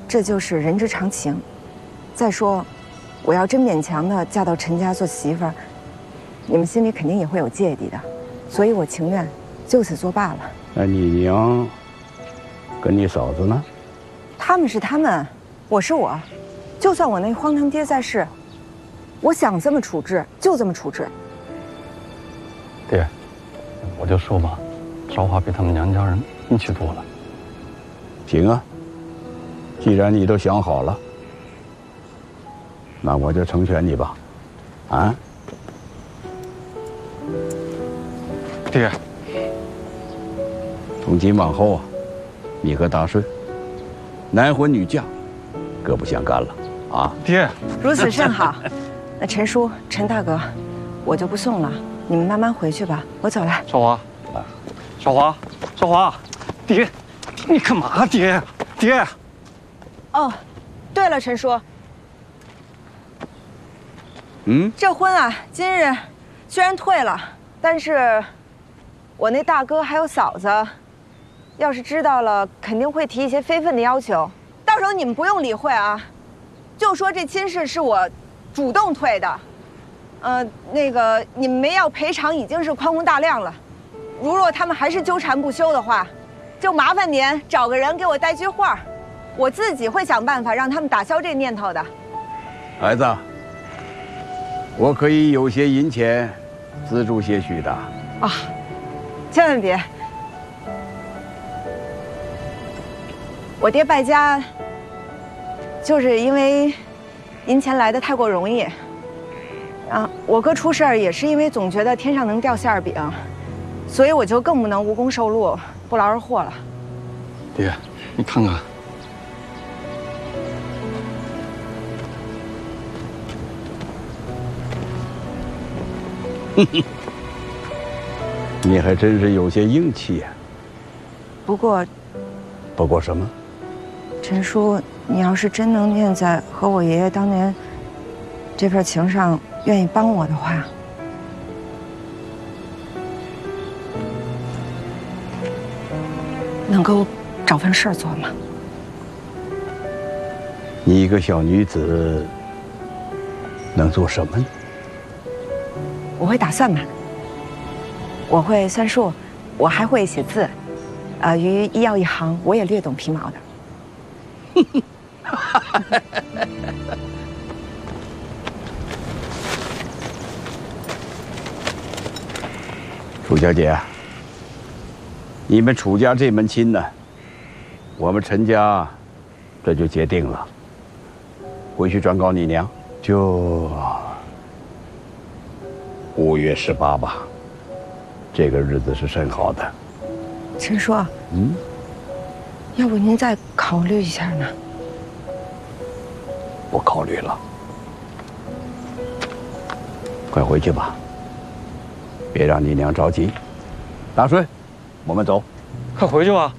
这就是人之常情。再说，我要真勉强的嫁到陈家做媳妇儿，你们心里肯定也会有芥蒂的，所以我情愿就此作罢了。 那你娘跟你嫂子呢？ 他们是他们，我是我。就算我那荒唐爹在世，我想这么处置就这么处置。 爹，我就说吧，韶华比他们娘家人运气多了。 行啊，既然你都想好了，那我就成全你吧。啊？ 爹， 从今往后啊，你和大顺，男婚女嫁，各不相干了啊！ 爹， 如此甚好。那陈叔、陈大哥，我就不送了，你们慢慢回去吧，我走了。 韶华，韶华，韶华，爹，你干嘛？爹，爹。 哦，对了，陈叔，这婚啊，今日虽然退了，但是我那大哥还有嫂子，要是知道了，肯定会提一些非分的要求。到时候你们不用理会啊，就说这亲事是我主动退的。那个你们没要赔偿已经是宽宏大量了，如若他们还是纠缠不休的话，就麻烦您找个人给我带句话，我自己会想办法让他们打消这念头的。 孩子，我可以有些银钱资助些许的。 啊，千万别！我爹败家，就是因为银钱来的太过容易。啊，我哥出事儿也是因为总觉得天上能掉馅儿饼，所以我就更不能无功受禄，不劳而获了。 爹，你看看。 你还真是有些硬气呀。 不过什么？ 陈叔，你要是真能念在和我爷爷当年这份情上，愿意帮我的话，能够找份事儿做吗？ 你一个小女子能做什么呢？ 我会打算盘，我会算数，我还会写字，于医药一行我也略懂皮毛的。 楚小姐，你们楚家这门亲呢，我们陈家这就结定了。回去转告你娘，就5月18吧，这个日子是甚好的。 陈叔，要不您再考虑一下呢？ 不考虑了，快回去吧，别让你娘着急。大顺，我们走。 快回去吧。